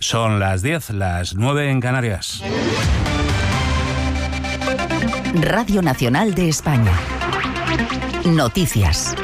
Son las 10, las 9 en Canarias. Radio Nacional de España. Noticias.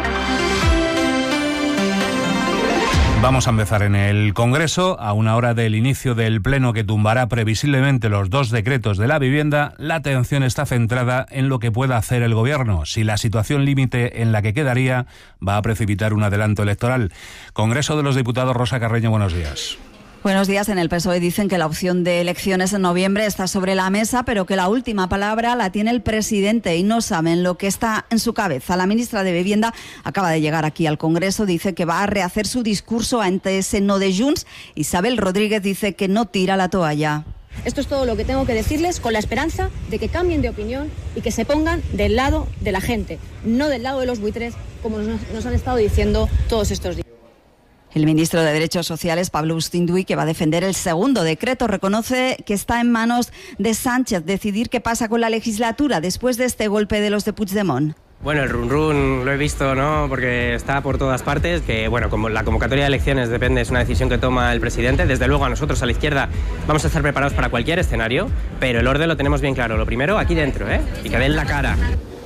Vamos a empezar en el Congreso. A una hora del inicio del pleno que tumbará previsiblemente los dos decretos de la vivienda, la atención está centrada en lo que pueda hacer el Gobierno. Si la situación límite en la que quedaría va a precipitar un adelanto electoral. Congreso de los Diputados, Rosa Carreño, buenos días. Buenos días. En el PSOE dicen que la opción de elecciones en noviembre está sobre la mesa, pero que la última palabra la tiene el presidente y no saben lo que está en su cabeza. La ministra de Vivienda acaba de llegar aquí al Congreso, dice que va a rehacer su discurso ante ese no de Junts. Isabel Rodríguez dice que no tira la toalla. Esto es todo lo que tengo que decirles, con la esperanza de que cambien de opinión y que se pongan del lado de la gente, no del lado de los buitres, como nos han estado diciendo todos estos días. El ministro de Derechos Sociales, Pablo Ustinduy, que va a defender el segundo decreto, reconoce que está en manos de Sánchez decidir qué pasa con la legislatura después de este golpe de los de Puigdemont. Bueno, el run lo he visto, ¿no? Porque está por todas partes, que bueno, como la convocatoria de elecciones depende, es una decisión que toma el presidente. Desde luego a nosotros, a la izquierda, vamos a estar preparados para cualquier escenario, pero el orden lo tenemos bien claro. Lo primero, aquí dentro, y que den la cara.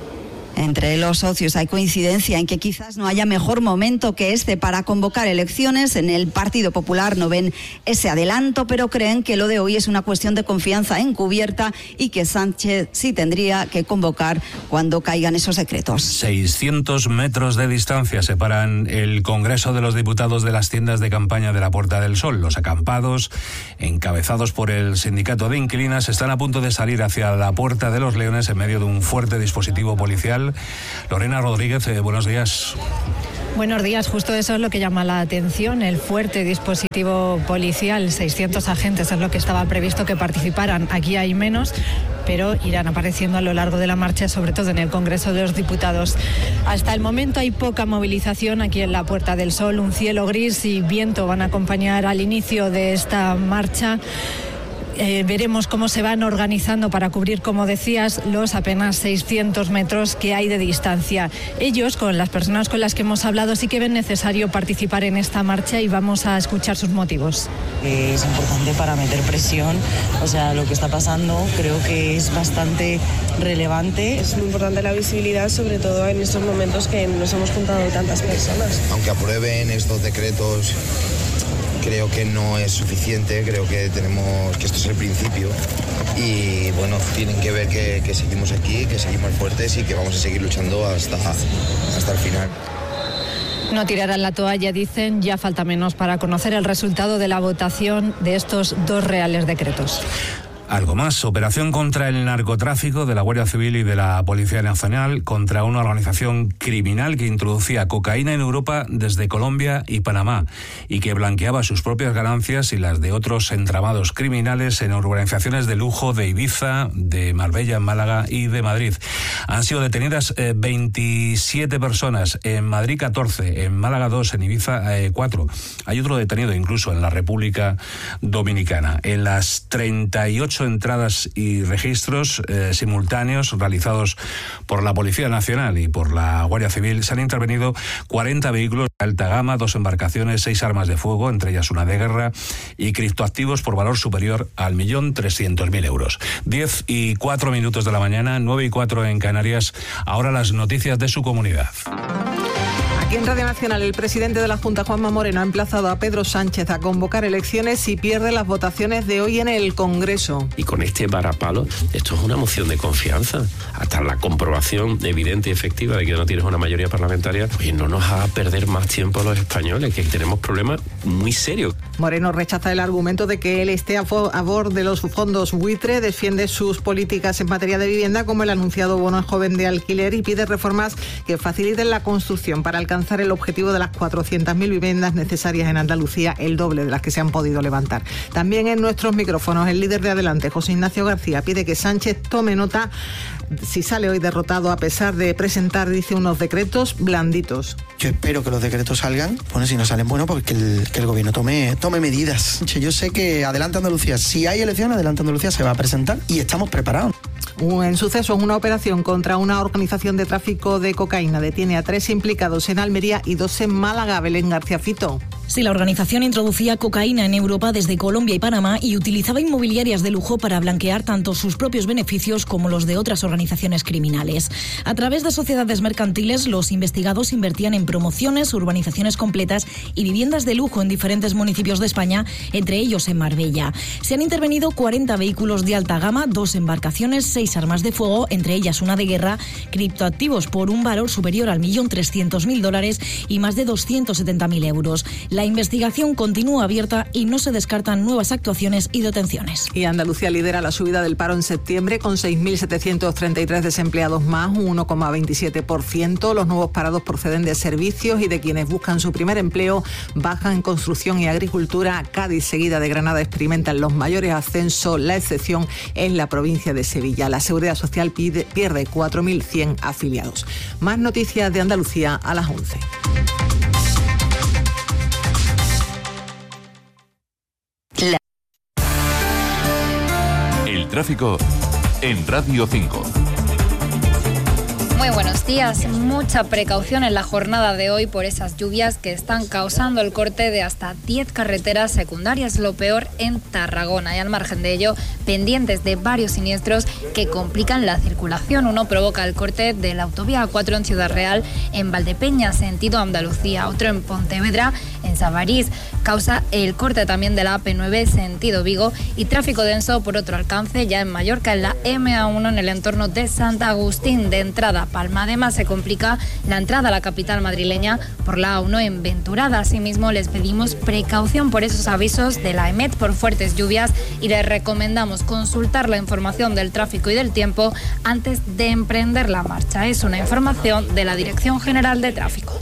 Entre los socios hay coincidencia en que quizás no haya mejor momento que este para convocar elecciones. En el Partido Popular no ven ese adelanto, pero creen que lo de hoy es una cuestión de confianza encubierta y que Sánchez sí tendría que convocar cuando caigan esos decretos. 600 metros de distancia separan el Congreso de los Diputados de las tiendas de campaña de la Puerta del Sol. Los acampados, encabezados por el sindicato de inquilinas, están a punto de salir hacia la Puerta de los Leones en medio de un fuerte dispositivo policial. Lorena Rodríguez, buenos días. Buenos días, justo eso es lo que llama la atención, el fuerte dispositivo policial. 600 agentes es lo que estaba previsto que participaran. Aquí hay menos, pero irán apareciendo a lo largo de la marcha, sobre todo en el Congreso de los Diputados. Hasta el momento hay poca movilización aquí en la Puerta del Sol. Un cielo gris y viento van a acompañar al inicio de esta marcha. Veremos cómo se van organizando para cubrir, como decías, los apenas 600 metros que hay de distancia. Ellos, con las personas con las que hemos hablado, sí que ven necesario participar en esta marcha y vamos a escuchar sus motivos. Es importante para meter presión, o sea, lo que está pasando creo que es bastante relevante. Es muy importante la visibilidad, sobre todo en estos momentos que nos hemos juntado tantas personas. Aunque aprueben estos decretos, creo que no es suficiente, creo que esto es el principio y bueno, tienen que ver que seguimos aquí, que seguimos fuertes y que vamos a seguir luchando hasta el final. No tirarán la toalla, dicen, ya falta menos para conocer el resultado de la votación de estos dos reales decretos. Algo más, operación contra el narcotráfico de la Guardia Civil y de la Policía Nacional contra una organización criminal que introducía cocaína en Europa desde Colombia y Panamá y que blanqueaba sus propias ganancias y las de otros entramados criminales en organizaciones de lujo de Ibiza, de Marbella, Málaga y de Madrid. Han sido detenidas 27 personas, en Madrid 14, en Málaga 2, en Ibiza 4. Hay otro detenido incluso en la República Dominicana. En las 38 entradas y registros simultáneos realizados por la Policía Nacional y por la Guardia Civil se han intervenido 40 vehículos de alta gama, 2 embarcaciones, 6 armas de fuego, entre ellas una de guerra, y criptoactivos por valor superior al 1.300.000 euros. 10:04 de la mañana, 9:04 en Canarias. Ahora las noticias de su comunidad. Aquí en Radio Nacional, el presidente de la Junta, Juanma Moreno, ha emplazado a Pedro Sánchez a convocar elecciones si pierde las votaciones de hoy en el Congreso. Y con este varapalo, esto es una moción de confianza. Hasta la comprobación evidente y efectiva de que no tienes una mayoría parlamentaria, pues no nos haga perder más tiempo a los españoles, que tenemos problemas muy serios. Moreno rechaza el argumento de que él esté a favor de los fondos buitre, defiende sus políticas en materia de vivienda, como el anunciado bono joven de alquiler, y pide reformas que faciliten la construcción para alcanzar el objetivo de las 400.000 viviendas necesarias en Andalucía, el doble de las que se han podido levantar. También en nuestros micrófonos, el líder de Adelante, José Ignacio García, pide que Sánchez tome nota si sale hoy derrotado, a pesar de presentar, dice, unos decretos blanditos. Yo espero que los decretos salgan, bueno, si no salen, bueno, porque el gobierno tome medidas. Yo sé que Adelante Andalucía, si hay elecciones, Adelante Andalucía se va a presentar y estamos preparados. En sucesos, una operación contra una organización de tráfico de cocaína detiene a 3 implicados en Almería y 2 en Málaga. Belén García Fito. Sí, la organización introducía cocaína en Europa desde Colombia y Panamá y utilizaba inmobiliarias de lujo para blanquear tanto sus propios beneficios como los de otras organizaciones criminales. A través de sociedades mercantiles, los investigados invertían en promociones, urbanizaciones completas y viviendas de lujo en diferentes municipios de España, entre ellos en Marbella. Se han intervenido 40 vehículos de alta gama, 2 embarcaciones, 6 armas de fuego, entre ellas una de guerra, criptoactivos por un valor superior al $1.300.000 y más de 270.000 euros. La investigación continúa abierta y no se descartan nuevas actuaciones y detenciones. Y Andalucía lidera la subida del paro en septiembre con 6.733 desempleados más, un 1,27%. Los nuevos parados proceden de servicios y de quienes buscan su primer empleo. Bajan en construcción y agricultura. Cádiz, seguida de Granada, experimentan los mayores ascensos. La excepción es la provincia de Sevilla. La Seguridad Social pierde 4.100 afiliados. Más noticias de Andalucía a las 11. El tráfico en Radio 5. Muy buenos días. Mucha precaución en la jornada de hoy por esas lluvias que están causando el corte de hasta 10 carreteras secundarias, lo peor en Tarragona. Y al margen de ello, pendientes de varios siniestros que complican la circulación. Uno provoca el corte de la autovía A4 en Ciudad Real, en Valdepeñas, sentido Andalucía. Otro en Pontevedra, en Sabarís. Causa el corte también de la AP9, sentido Vigo. Y tráfico denso por otro alcance, ya en Mallorca, en la MA1, en el entorno de Santa Agustín. De entrada Palma. Además, se complica la entrada a la capital madrileña por la A1 en Venturada. Asimismo, les pedimos precaución por esos avisos de la EMET por fuertes lluvias y les recomendamos consultar la información del tráfico y del tiempo antes de emprender la marcha. Es una información de la Dirección General de Tráfico.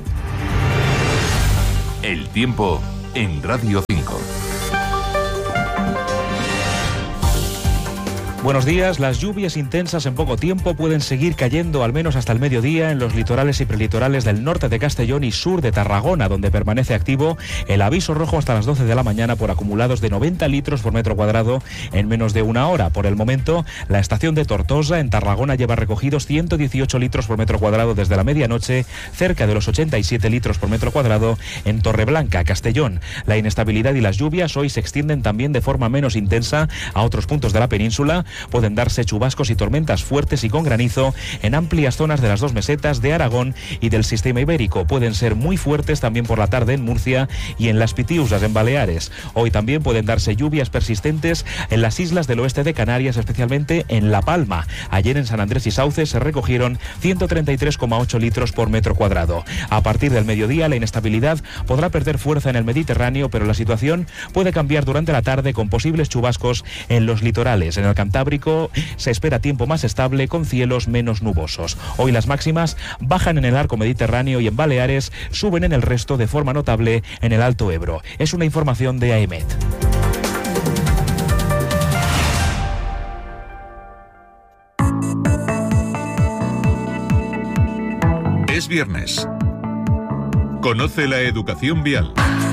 El tiempo en Radio 5. Buenos días. Las lluvias intensas en poco tiempo pueden seguir cayendo al menos hasta el mediodía en los litorales y prelitorales del norte de Castellón y sur de Tarragona, donde permanece activo el aviso rojo hasta las 12 de la mañana por acumulados de 90 litros por metro cuadrado en menos de una hora. Por el momento, la estación de Tortosa en Tarragona lleva recogidos 118 litros por metro cuadrado desde la medianoche, cerca de los 87 litros por metro cuadrado en Torreblanca, Castellón. La inestabilidad y las lluvias hoy se extienden también de forma menos intensa a otros puntos de la península. Pueden darse chubascos y tormentas fuertes y con granizo en amplias zonas de las dos mesetas de Aragón y del sistema ibérico. Pueden ser muy fuertes también por la tarde en Murcia y en las Pitiusas, en Baleares. Hoy también pueden darse lluvias persistentes en las islas del oeste de Canarias, especialmente en La Palma. Ayer en San Andrés y Sauce se recogieron 133,8 litros por metro cuadrado. A partir del mediodía, la inestabilidad podrá perder fuerza en el Mediterráneo, pero la situación puede cambiar durante la tarde con posibles chubascos en los litorales. En el Cantábrico se espera tiempo más estable con cielos menos nubosos. Hoy las máximas bajan en el arco mediterráneo y en Baleares, suben en el resto de forma notable en el Alto Ebro. Es una información de AEMET. Es viernes. Conoce la educación vial.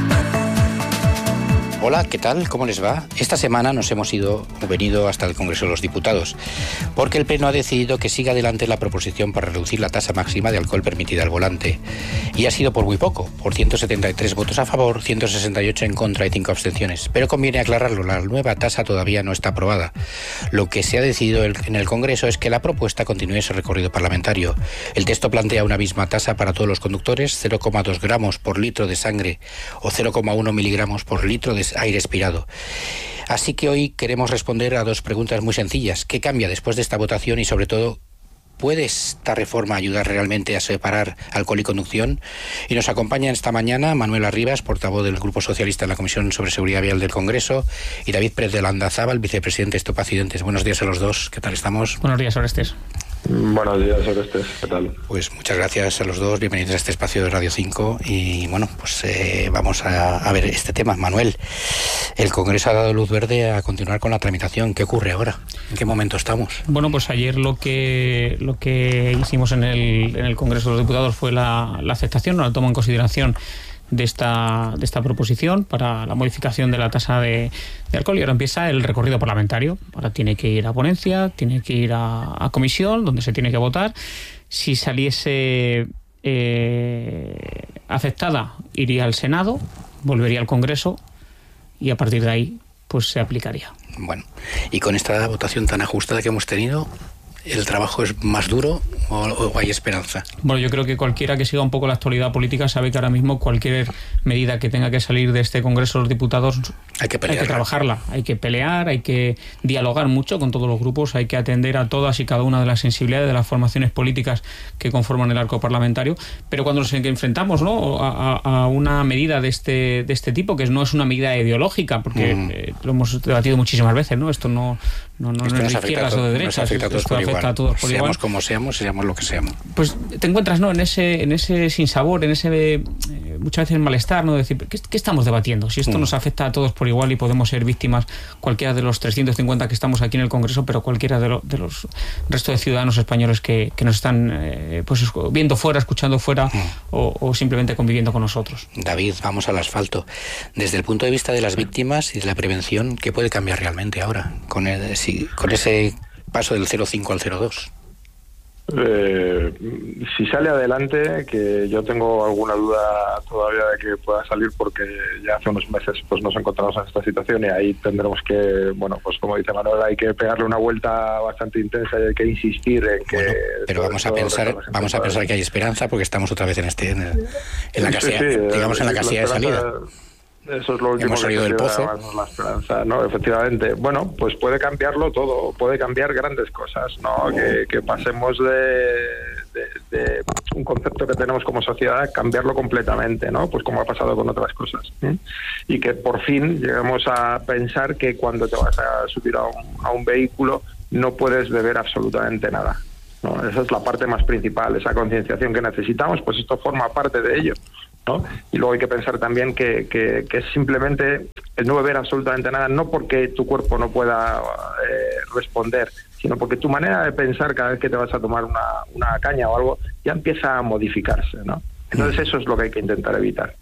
Hola, ¿qué tal? ¿Cómo les va? Esta semana nos hemos venido hasta el Congreso de los Diputados, porque el Pleno ha decidido que siga adelante la proposición para reducir la tasa máxima de alcohol permitida al volante. Y ha sido por muy poco, por 173 votos a favor, 168 en contra y 5 abstenciones. Pero conviene aclararlo, la nueva tasa todavía no está aprobada. Lo que se ha decidido en el Congreso es que la propuesta continúe ese recorrido parlamentario. El texto plantea una misma tasa para todos los conductores, 0,2 gramos por litro de sangre o 0,1 miligramos por litro de aire expirado. Así que hoy queremos responder a dos preguntas muy sencillas. ¿Qué cambia después de esta votación? Y sobre todo, ¿puede esta reforma ayudar realmente a separar alcohol y conducción? Y nos acompaña esta mañana Manuel Arribas, portavoz del Grupo Socialista en la Comisión sobre Seguridad Vial del Congreso, y David Pérez de Landazábal, vicepresidente de Stop Accidentes. Buenos días a los dos. ¿Qué tal estamos? Buenos días, Orestes. Buenos días, Orestes. ¿Qué tal? Pues muchas gracias a los dos. Bienvenidos a este espacio de Radio 5. Y bueno, pues vamos a ver este tema. Manuel, el Congreso ha dado luz verde a continuar con la tramitación. ¿Qué ocurre ahora? ¿En qué momento estamos? Bueno, pues ayer lo que hicimos en el Congreso de los Diputados fue la aceptación, la toma en consideración de esta proposición para la modificación de la tasa de alcohol, y ahora empieza el recorrido parlamentario. Ahora tiene que ir a ponencia, tiene que ir a comisión, donde se tiene que votar. Si saliese aceptada, iría al Senado, volvería al Congreso y a partir de ahí pues se aplicaría. Bueno, y con esta votación tan ajustada que hemos tenido, ¿el trabajo es más duro o hay esperanza? Bueno, yo creo que cualquiera que siga un poco la actualidad política sabe que ahora mismo cualquier medida que tenga que salir de este Congreso de los Diputados hay que trabajarla, hay que pelear, hay que dialogar mucho con todos los grupos, hay que atender a todas y cada una de las sensibilidades de las formaciones políticas que conforman el arco parlamentario, pero cuando nos enfrentamos, ¿no?, a una medida de este tipo, que no es una medida ideológica, porque lo hemos debatido muchísimas veces, ¿no? Esto no es de izquierdas o de derechas, esto afecta a todos por igual. Seamos como seamos, seamos lo que seamos. Pues te encuentras, ¿no?, en ese sinsabor, en ese muchas veces malestar, ¿no?, de decir, ¿qué estamos debatiendo? Si esto nos afecta a todos por igual y podemos ser víctimas cualquiera de los 350 que estamos aquí en el Congreso, pero cualquiera de los restos de ciudadanos españoles que nos están pues viendo fuera, escuchando fuera o simplemente conviviendo con nosotros. David, vamos al asfalto. Desde el punto de vista de las víctimas y de la prevención, ¿qué puede cambiar realmente ahora con ese paso del 0,5 al 0,2? Si sale adelante, que yo tengo alguna duda todavía de que pueda salir, porque ya hace unos meses pues nos encontramos en esta situación y ahí tendremos que, bueno, pues como dice Manuel, hay que pegarle una vuelta bastante intensa y hay que insistir en que... Bueno, pero vamos a pensar que hay esperanza, porque estamos otra vez en la casilla, digamos, en la casilla de salida. Eso es lo último. Hemos salido del pozo. La esperanza, ¿no? Efectivamente. Bueno, pues puede cambiarlo todo, puede cambiar grandes cosas, ¿no? Que pasemos de un concepto que tenemos como sociedad, cambiarlo completamente, ¿no? Pues como ha pasado con otras cosas. Y que por fin lleguemos a pensar que cuando te vas a subir a un vehículo no puedes beber absolutamente nada, ¿no? Esa es la parte más principal, esa concienciación que necesitamos, pues esto forma parte de ello, ¿no? Y luego hay que pensar también que es simplemente el no beber absolutamente nada, no porque tu cuerpo no pueda responder, sino porque tu manera de pensar cada vez que te vas a tomar una caña o algo ya empieza a modificarse, ¿no? Entonces eso es lo que hay que intentar evitar.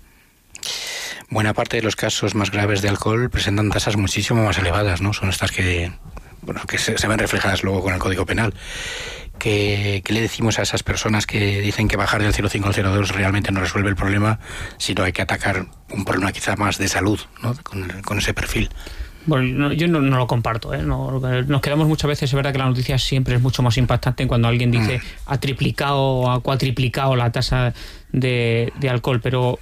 Buena parte de los casos más graves de alcohol presentan tasas muchísimo más elevadas, ¿no? Son estas que se ven reflejadas luego con el Código Penal. ¿Qué le decimos a esas personas que dicen que bajar del 0,5 al 0,2 realmente no resuelve el problema, sino hay que atacar un problema quizá más de salud, ¿no?, con ese perfil? Bueno, yo no lo comparto, ¿eh? Nos quedamos muchas veces, es verdad que la noticia siempre es mucho más impactante cuando alguien dice ha triplicado o ha cuatriplicado la tasa de alcohol, pero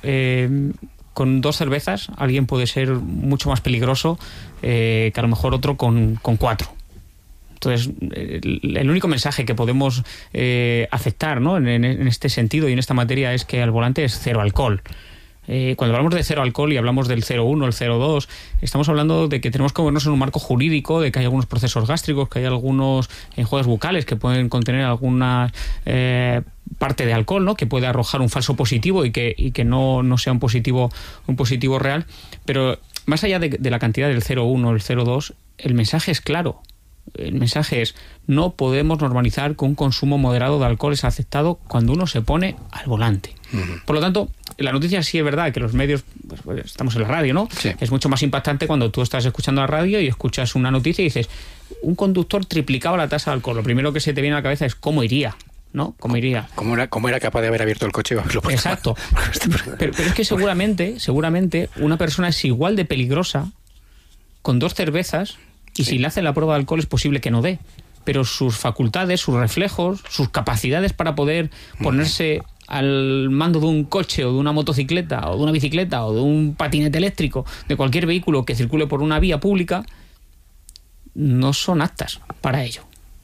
con 2 cervezas alguien puede ser mucho más peligroso que a lo mejor otro con 4. Entonces, el único mensaje que podemos aceptar, ¿no?, en este sentido y en esta materia es que al volante es cero alcohol. Cuando hablamos de cero alcohol y hablamos del 0,1, el 0,2, estamos hablando de que tenemos que movernos en un marco jurídico, de que hay algunos procesos gástricos, que hay algunos enjuagues bucales que pueden contener alguna parte de alcohol, ¿no?, que puede arrojar un falso positivo y que no sea un positivo real. Pero más allá de la cantidad del 0,1 o el 0,2, el mensaje es claro. El mensaje es: no podemos normalizar que un consumo moderado de alcohol es aceptado cuando uno se pone al volante. Por lo tanto, la noticia sí es verdad que los medios, pues, estamos en la radio, ¿no? Sí. Es mucho más impactante cuando tú estás escuchando la radio y escuchas una noticia y dices, un conductor triplicaba la tasa de alcohol. Lo primero que se te viene a la cabeza es ¿cómo iría? ¿No? ¿Cómo iría? ¿Cómo era capaz de haber abierto el coche? Exacto. Pero es que seguramente una persona es igual de peligrosa con 2 cervezas. Y si le hacen la prueba de alcohol es posible que no dé, pero sus facultades, sus reflejos, sus capacidades para poder ponerse al mando de un coche o de una motocicleta o de una bicicleta o de un patinete eléctrico, de cualquier vehículo que circule por una vía pública, no son aptas para ello.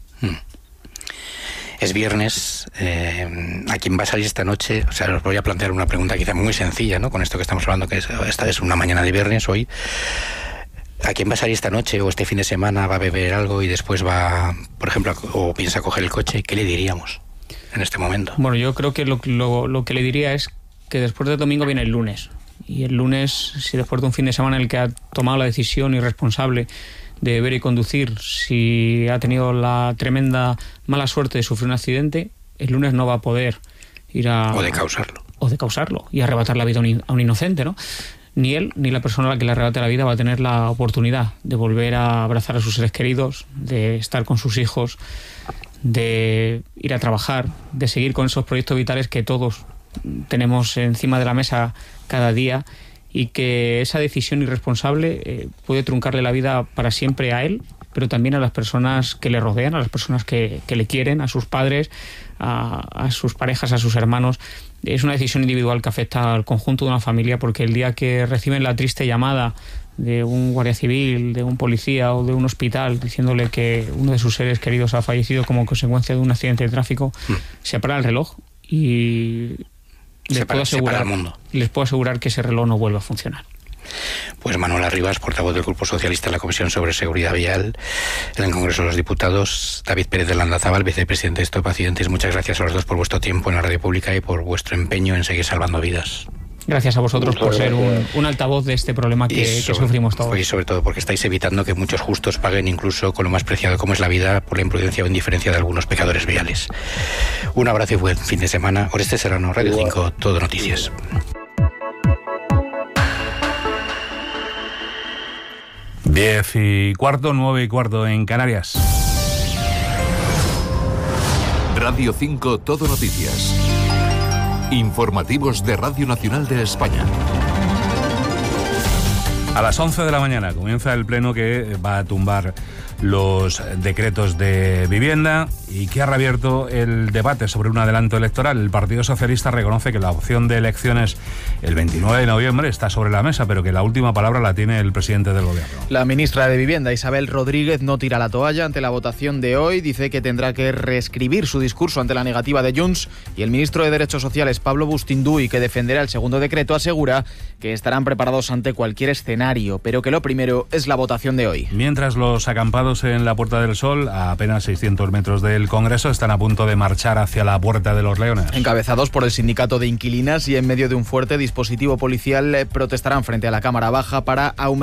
Es viernes, a quien va a salir esta noche, o sea, os voy a plantear una pregunta quizá muy sencilla, ¿no?, con esto que estamos hablando, que esta es una mañana de viernes hoy. ¿A quién va a salir esta noche o este fin de semana, va a beber algo y después va, por ejemplo, o piensa coger el coche? ¿Qué le diríamos en este momento? Bueno, yo creo que lo que le diría es que después del domingo viene el lunes. Y el lunes, si después de un fin de semana en el que ha tomado la decisión irresponsable de beber y conducir, si ha tenido la tremenda mala suerte de sufrir un accidente, el lunes no va a poder ir a... O de causarlo. Y arrebatar la vida a un inocente, ¿no? Ni él, ni la persona a la que le arrebate la vida va a tener la oportunidad de volver a abrazar a sus seres queridos, de estar con sus hijos, de ir a trabajar, de seguir con esos proyectos vitales que todos tenemos encima de la mesa cada día, y que esa decisión irresponsable puede truncarle la vida para siempre a él, pero también a las personas que le rodean, a las personas que le quieren, a sus padres, a sus parejas, a sus hermanos. Es una decisión individual que afecta al conjunto de una familia, porque el día que reciben la triste llamada de un guardia civil, de un policía o de un hospital diciéndole que uno de sus seres queridos ha fallecido como consecuencia de un accidente de tráfico, se para el reloj y les puedo asegurar que ese reloj no vuelve a funcionar. Pues Manuel Arribas, portavoz del Grupo Socialista en la Comisión sobre Seguridad Vial en el Congreso de los Diputados, David Pérez de Landazábal, vicepresidente de Stop Accidentes, muchas gracias a los dos por vuestro tiempo en la radio pública y por vuestro empeño en seguir salvando vidas. Gracias a vosotros por ser un altavoz de este problema que sufrimos todos. Y sobre todo porque estáis evitando que muchos justos paguen incluso con lo más preciado como es la vida por la imprudencia o indiferencia de algunos pecadores viales. Un abrazo y buen fin de semana. Oreste Serrano, Radio 5, Todo Noticias. 10:15, 9:15 en Canarias. Radio 5, Todo Noticias. Informativos de Radio Nacional de España. A las 11 de la mañana comienza el pleno que va a tumbar los decretos de vivienda y que ha reabierto el debate sobre un adelanto electoral. El Partido Socialista reconoce que la opción de elecciones el 29 de noviembre está sobre la mesa, pero que la última palabra la tiene el presidente del Gobierno. La ministra de Vivienda, Isabel Rodríguez, no tira la toalla ante la votación de hoy. Dice que tendrá que reescribir su discurso ante la negativa de Junts, y el ministro de Derechos Sociales, Pablo Bustinduy, que defenderá el segundo decreto, asegura que estarán preparados ante cualquier escenario, pero que lo primero es la votación de hoy. Mientras los acampados en la Puerta del Sol, a apenas 600 metros del Congreso, están a punto de marchar hacia la Puerta de los Leones. Encabezados por el sindicato de inquilinas y en medio de un fuerte dispositivo policial, protestarán frente a la Cámara Baja para aumentar